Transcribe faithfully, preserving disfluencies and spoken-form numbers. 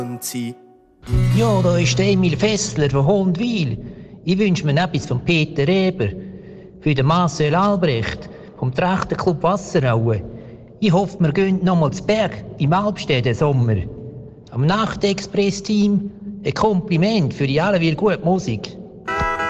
sein. Ja, da ist der Emil Fessler von Hondwil. Ich wünsche mir etwas von Peter Reber. Für den Marcel Albrecht vom Trachtenclub Wasseraue. Ich hoffe, wir gehen noch mal zu Berg im Alpstedt Sommer. Am Nachtexpress-Team ein Kompliment für die alle gute Musik.